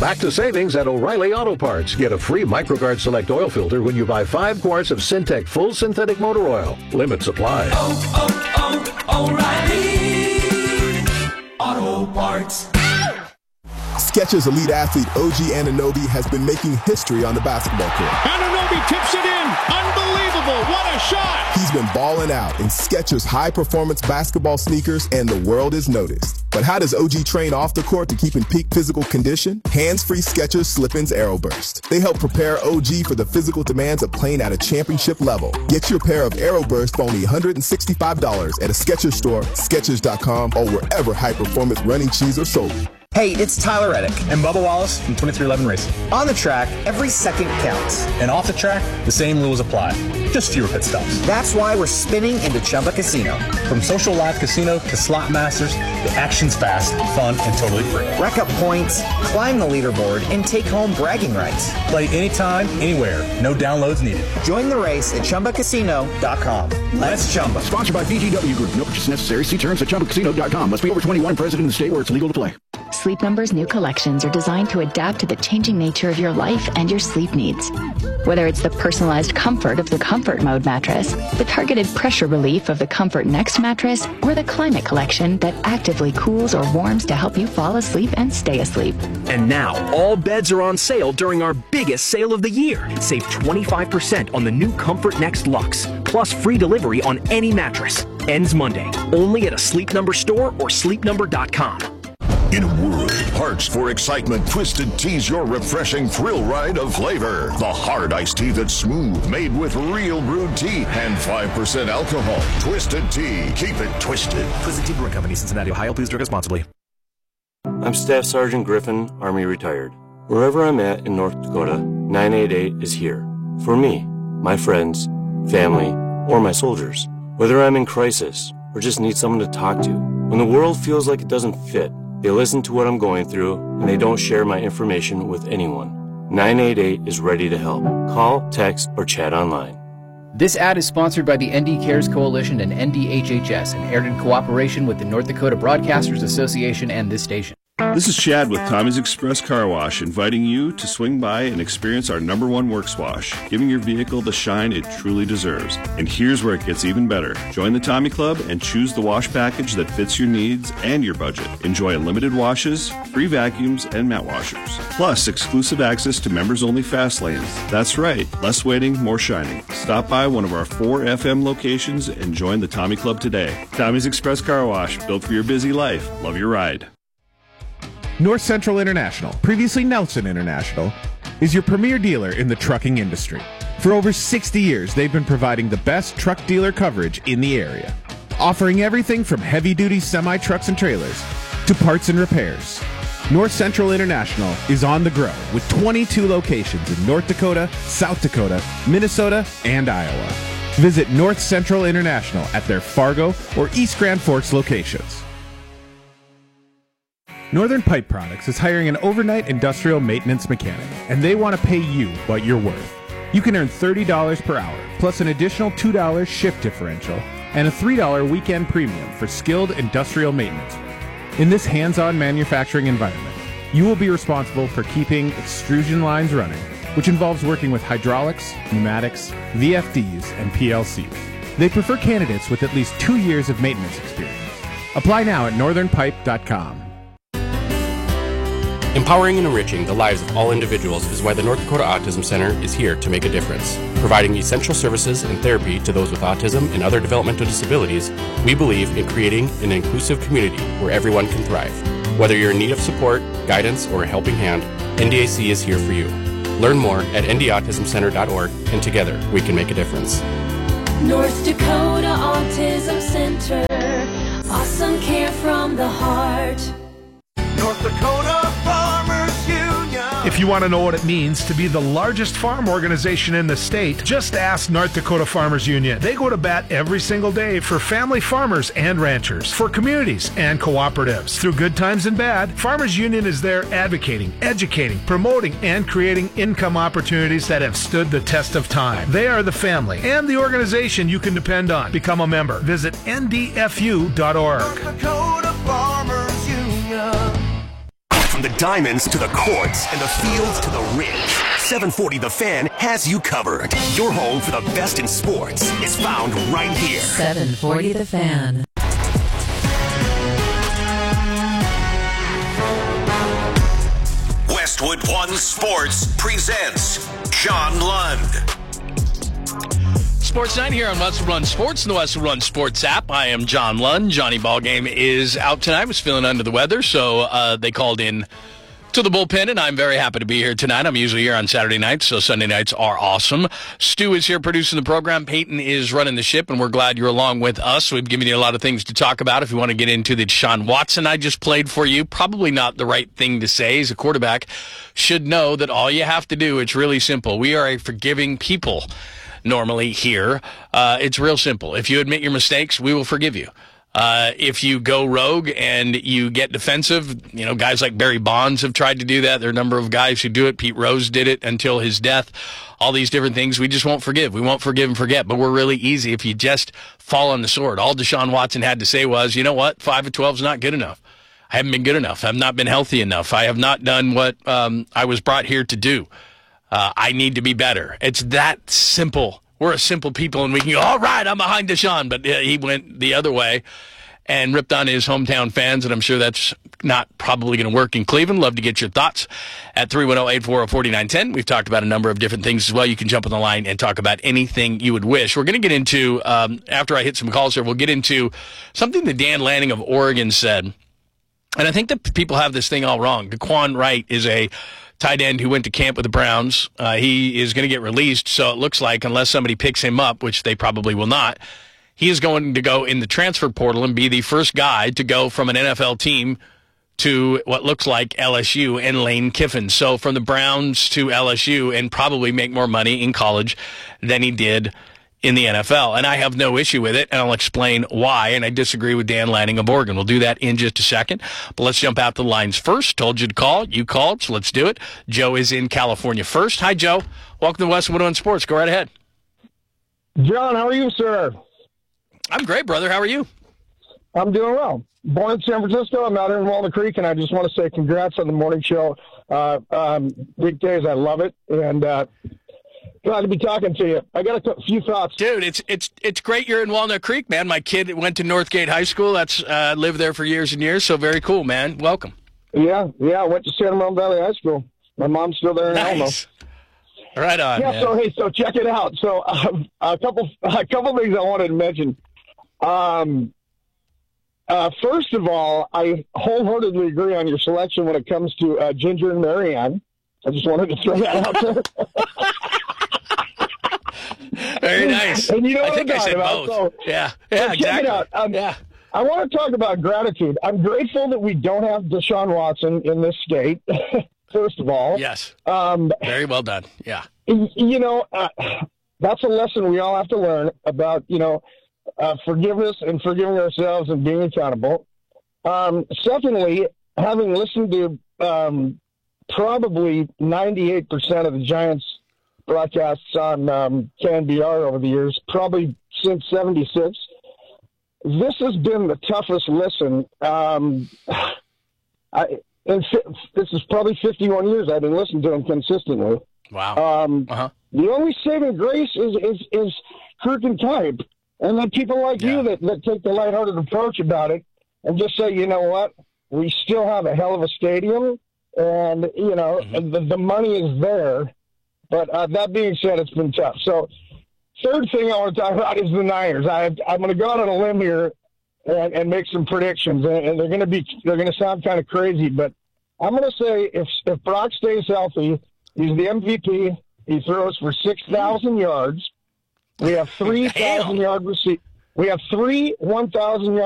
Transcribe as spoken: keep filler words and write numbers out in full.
Back to savings at O'Reilly Auto Parts. Get a free MicroGuard Select oil filter when you buy five quarts of Syntec Full Synthetic Motor Oil. Limit supply. Oh, oh, oh, O'Reilly Auto Parts. Skechers elite athlete O G Anunoby has been making history on the basketball court. Anunoby tips it in. Unbelievable. What a shot. He's been balling out in Skechers high-performance basketball sneakers, and the world is noticed. But how does O G train off the court to keep in peak physical condition? Hands-free Skechers Slip-ins Aeroburst. They help prepare O G for the physical demands of playing at a championship level. Get your pair of Aeroburst for only one hundred sixty-five dollars at a Skechers store, Skechers dot com, or wherever high-performance running shoes are sold. Hey, it's Tyler Reddick and Bubba Wallace from twenty-three eleven Racing. On the track, every second counts. And off the track, the same rules apply. Just fewer pit stops. That's why we're spinning into Chumba Casino. From social live casino to slot masters, the action's fast, fun, and totally free. Rack up points, climb the leaderboard, and take home bragging rights. Play anytime, anywhere. No downloads needed. Join the race at Chumba Casino dot com. Let's Chumba. Sponsored by B G W Group. No purchase necessary. See terms at Chumba Casino dot com. Must be over twenty-one, present in the state where it's legal to play. Sleep Number's new collections are designed to adapt to the changing nature of your life and your sleep needs. Whether it's the personalized comfort of the Comfort Mode mattress, the targeted pressure relief of the Comfort Next mattress, or the Climate Collection that actively cools or warms to help you fall asleep and stay asleep. And now, all beds are on sale during our biggest sale of the year. Save twenty-five percent on the new Comfort Next Luxe, plus free delivery on any mattress. Ends Monday, only at a Sleep Number store or sleep number dot com. In a world of hearts for excitement, Twisted Tea's your refreshing thrill ride of flavor. The hard iced tea that's smooth, made with real brewed tea and five percent alcohol. Twisted Tea. Keep it twisted. Twisted Tea Brewing Company, Cincinnati, Ohio. Please drink responsibly. I'm Staff Sergeant Griffin, Army retired. Wherever I'm at in North Dakota, nine eight eight is here. For me, my friends, family, or my soldiers. Whether I'm in crisis or just need someone to talk to. When the world feels like it doesn't fit, they listen to what I'm going through, and they don't share my information with anyone. nine eight eight is ready to help. Call, text, or chat online. This ad is sponsored by the N D Cares Coalition and N D H H S and aired in cooperation with the North Dakota Broadcasters Association and this station. This is Chad with Tommy's Express Car Wash, inviting you to swing by and experience our number one works wash, giving your vehicle the shine it truly deserves. And here's where it gets even better. Join the Tommy Club and choose the wash package that fits your needs and your budget. Enjoy unlimited washes, free vacuums, and mat washers. Plus, exclusive access to members-only fast lanes. That's right, less waiting, more shining. Stop by one of our four F M locations and join the Tommy Club today. Tommy's Express Car Wash, built for your busy life. Love your ride. North Central International, previously Nelson International, is your premier dealer in the trucking industry. For over sixty years, they've been providing the best truck dealer coverage in the area, offering everything from heavy-duty semi-trucks and trailers to parts and repairs. North Central International is on the grow with twenty-two locations in North Dakota, South Dakota, Minnesota, and Iowa. Visit North Central International at their Fargo or East Grand Forks locations. Northern Pipe Products is hiring an overnight industrial maintenance mechanic, and they want to pay you what you're worth. You can earn thirty dollars per hour, plus an additional two dollars shift differential, and a three dollars weekend premium for skilled industrial maintenance work. In this hands-on manufacturing environment, you will be responsible for keeping extrusion lines running, which involves working with hydraulics, pneumatics, V F Ds, and P L Cs. They prefer candidates with at least two years of maintenance experience. Apply now at northern pipe dot com. Empowering and enriching the lives of all individuals is why the North Dakota Autism Center is here to make a difference. Providing essential services and therapy to those with autism and other developmental disabilities, we believe in creating an inclusive community where everyone can thrive. Whether you're in need of support, guidance, or a helping hand, N D A C is here for you. Learn more at n d autism center dot org, and together we can make a difference. North Dakota Autism Center, awesome care from the heart. North Dakota Farmers Union. If you want to know what it means to be the largest farm organization in the state, just ask North Dakota Farmers Union. They go to bat every single day for family farmers and ranchers, for communities and cooperatives. Through good times and bad, Farmers Union is there advocating, educating, promoting, and creating income opportunities that have stood the test of time. They are the family and the organization you can depend on. Become a member. Visit N D F U dot org. North Dakota Farmers Union. From the diamonds to the courts and the fields to the ridge, seven forty The Fan has you covered. Your home for the best in sports is found right here. seven forty The Fan. Westwood One Sports presents John Lund. Sports Night here on Westwood One Sports and the Westwood One Sports app. I am John Lund. Johnny Ballgame is out tonight. Was feeling under the weather, so uh, they called in to the bullpen, and I'm very happy to be here tonight. I'm usually here on Saturday nights, so Sunday nights are awesome. Stu is here producing the program. Peyton is running the ship, and we're glad you're along with us. We've given you a lot of things to talk about. If you want to get into the Deshaun Watson I just played for you, probably not the right thing to say. As a quarterback, should know that all you have to do, it's really simple. We are a forgiving people normally here. Uh, it's real simple. If you admit your mistakes, we will forgive you. Uh, if you go rogue and you get defensive, you know, guys like Barry Bonds have tried to do that. There are a number of guys who do it. Pete Rose did it until his death. All these different things, we just won't forgive. We won't forgive and forget, but we're really easy if you just fall on the sword. All Deshaun Watson had to say was, you know what, five of twelve is not good enough. I haven't been good enough. I've not been healthy enough. I have not done what um, I was brought here to do. Uh, I need to be better. It's that simple. We're a simple people, and we can go, all right, I'm behind Deshaun. But uh, he went the other way and ripped on his hometown fans, and I'm sure that's not probably going to work in Cleveland. Love to get your thoughts at three one zero, eight four zero, four nine one zero. We've talked about a number of different things as well. You can jump on the line and talk about anything you would wish. We're going to get into, um, after I hit some calls here, we'll get into something that Dan Lanning of Oregon said. And I think that people have this thing all wrong. DeQuan Wright is a tight end who went to camp with the Browns. Uh, he is going to get released, so it looks like, unless somebody picks him up, which they probably will not, he is going to go in the transfer portal and be the first guy to go from an N F L team to what looks like L S U and Lane Kiffin. So from the Browns to L S U, and probably make more money in college than he did in the N F L. And I have no issue with it, and I'll explain why. And I disagree with Dan Lanning of Oregon. We'll do that in just a second. But let's jump out the lines first. Told you to call. You called, so let's do it. Joe is in California first. Hi, Joe. Welcome to Westwood One Sports. Go right ahead. John, how are you, sir? I'm great, brother. How are you? I'm doing well. Born in San Francisco. I'm out here in Walnut Creek, and I just want to say congrats on the morning show. Uh, um, weekdays, I love it. And, uh, glad to be talking to you. I got a few thoughts, dude. It's it's it's great you're in Walnut Creek, man. My kid went to Northgate High School. That's uh, lived there for years and years. So very cool, man. Welcome. Yeah, yeah. I went to Santa Maria Valley High School. My mom's still there in nice. Elmo. Right on. Yeah. Man. So hey, so check it out. So um, a couple a couple things I wanted to mention. Um, uh, first of all, I wholeheartedly agree on your selection when it comes to uh, Ginger and Marianne. I just wanted to throw that out there. Very nice. And you know what I think I'm I said about, both. So, yeah, yeah, so exactly. Out. Um, yeah. I want to talk about gratitude. I'm grateful that we don't have Deshaun Watson in this state, first of all. Yes. Um, Very well done. Yeah. You know, uh, that's a lesson we all have to learn about, you know, uh, forgiveness and forgiving ourselves and being accountable. Um, secondly, having listened to um, probably ninety-eight percent of the Giants broadcasts on um, K N B R over the years, probably since seventy-six. This has been the toughest listen. Um, I, and this is probably fifty-one years I've been listening to him consistently. Wow. Um, uh-huh. The only saving grace is is, is Kirk and Type. And then people like yeah. you that, that take the lighthearted approach about it and just say, you know what, we still have a hell of a stadium, and, you know, mm-hmm. the, the money is there. But uh, that being said, it's been tough. So third thing I want to talk about is the Niners. I, I'm going to go out on a limb here and, and make some predictions, and, and they're going to be they're going to sound kind of crazy, but I'm going to say if if Brock stays healthy, he's the M V P. He throws for six thousand yards. We have three thousand yard receivers. We have three one thousand yard